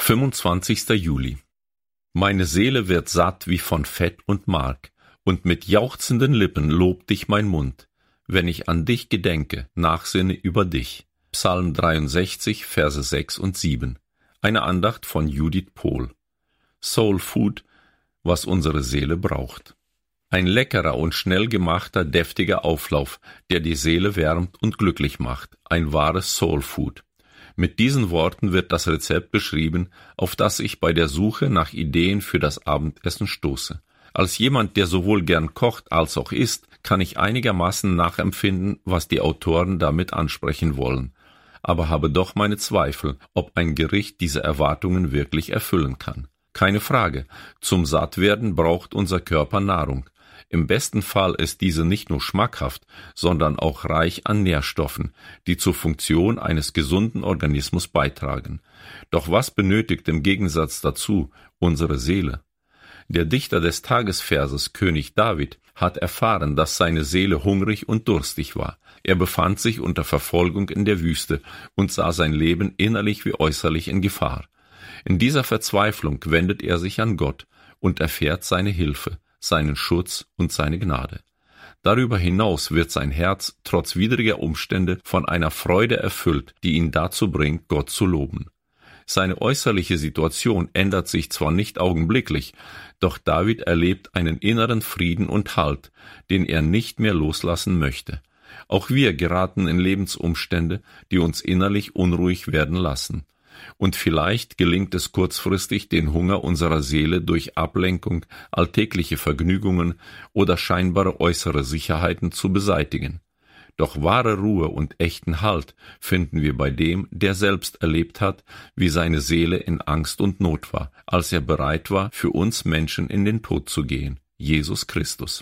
25. Juli. Meine Seele wird satt wie von Fett und Mark, und mit jauchzenden Lippen lobt dich mein Mund, wenn ich an dich gedenke, nachsinne über dich. Psalm 63, Verse 6 und 7. Eine Andacht von Judith Pohl. Soul Food, was unsere Seele braucht. Ein leckerer und schnell gemachter, deftiger Auflauf, der die Seele wärmt und glücklich macht. Ein wahres Soul Food. Mit diesen Worten wird das Rezept beschrieben, auf das ich bei der Suche nach Ideen für das Abendessen stoße. Als jemand, der sowohl gern kocht als auch isst, kann ich einigermaßen nachempfinden, was die Autoren damit ansprechen wollen, aber habe doch meine Zweifel, ob ein Gericht diese Erwartungen wirklich erfüllen kann. Keine Frage, zum Sattwerden braucht unser Körper Nahrung. Im besten Fall ist diese nicht nur schmackhaft, sondern auch reich an Nährstoffen, die zur Funktion eines gesunden Organismus beitragen. Doch was benötigt im Gegensatz dazu unsere Seele? Der Dichter des Tagesverses, König David, hat erfahren, dass seine Seele hungrig und durstig war. Er befand sich unter Verfolgung in der Wüste und sah sein Leben innerlich wie äußerlich in Gefahr. In dieser Verzweiflung wendet er sich an Gott und erfährt seine Hilfe, seinen Schutz und seine Gnade. Darüber hinaus wird sein Herz trotz widriger Umstände von einer Freude erfüllt, die ihn dazu bringt, Gott zu loben. Seine äußerliche Situation ändert sich zwar nicht augenblicklich, doch David erlebt einen inneren Frieden und Halt, den er nicht mehr loslassen möchte. Auch wir geraten in Lebensumstände, die uns innerlich unruhig werden lassen. Und vielleicht gelingt es kurzfristig, den Hunger unserer Seele durch Ablenkung, alltägliche Vergnügungen oder scheinbare äußere Sicherheiten zu beseitigen. Doch wahre Ruhe und echten Halt finden wir bei dem, der selbst erlebt hat, wie seine Seele in Angst und Not war, als er bereit war, für uns Menschen in den Tod zu gehen, Jesus Christus.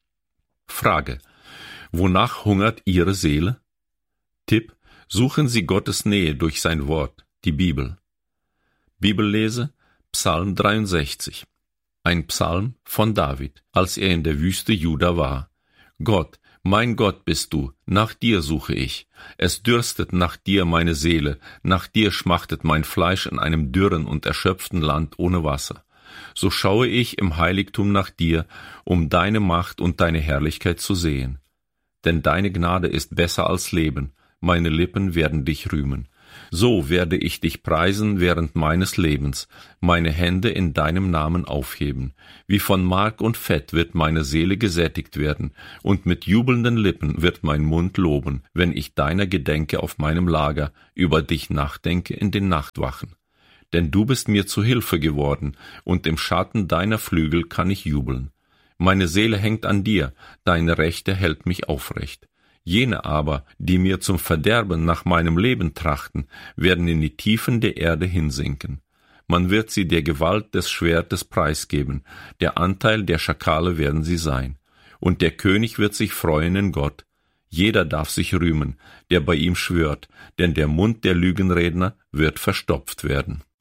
Frage: Wonach hungert Ihre Seele? Tipp: Suchen Sie Gottes Nähe durch sein Wort, die Bibel. Bibellese: Psalm 63. Ein Psalm von David, als er in der Wüste Juda war. Gott, mein Gott bist du, nach dir suche ich. Es dürstet nach dir meine Seele, nach dir schmachtet mein Fleisch in einem dürren und erschöpften Land ohne Wasser. So schaue ich im Heiligtum nach dir, um deine Macht und deine Herrlichkeit zu sehen. Denn deine Gnade ist besser als Leben, meine Lippen werden dich rühmen. So werde ich dich preisen während meines Lebens, meine Hände in deinem Namen aufheben. Wie von Mark und Fett wird meine Seele gesättigt werden, und mit jubelnden Lippen wird mein Mund loben, wenn ich deiner gedenke auf meinem Lager, über dich nachdenke in den Nachtwachen. Denn du bist mir zu Hilfe geworden, und im Schatten deiner Flügel kann ich jubeln. Meine Seele hängt an dir, deine Rechte hält mich aufrecht. Jene aber, die mir zum Verderben nach meinem Leben trachten, werden in die Tiefen der Erde hinsinken. Man wird sie der Gewalt des Schwertes preisgeben, der Anteil der Schakale werden sie sein. Und der König wird sich freuen in Gott. Jeder darf sich rühmen, der bei ihm schwört, denn der Mund der Lügenredner wird verstopft werden.